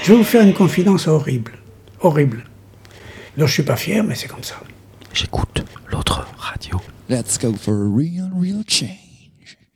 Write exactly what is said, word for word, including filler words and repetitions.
Je vais vous faire une confidence horrible. Horrible. Donc je suis pas fier, mais c'est comme ça. J'écoute l'autre radio. Let's go for a real, real change.